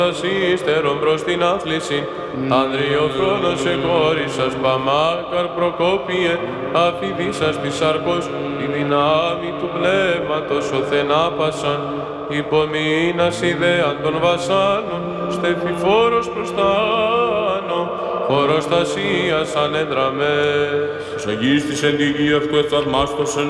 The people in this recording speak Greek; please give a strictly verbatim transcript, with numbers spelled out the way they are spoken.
ύστερον προς την άθληση, Ανδριοφρόνος εκόρησας Παμάκαρ Προκόπιε, αφιδίσας της σαρκός, τη δυνάμει του πνεύματος οθενάπασαν, υπομείνας ιδέαν των βασάνων, στεφιφόρος προς τα άνω, χωροστασίας ανέντραμες. Σαγίστης εν τη γη αυτού εθαυμάστος εν